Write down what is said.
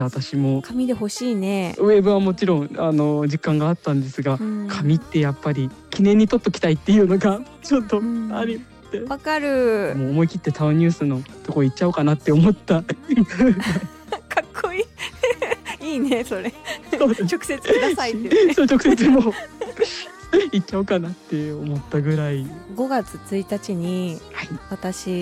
私も紙で欲しいね。 ウェブはもちろん実感があったんですが、紙ってやっぱり記念に取っときたいっていうのがちょっとありって、 わかる。 もう思い切ってタウンニュースのとこ行っちゃおうかなって思ったかっこいいいいねそれ直接くださいって言ってそう直接もう行っちゃおうかなって思ったぐらい。 5月1日にはい、 私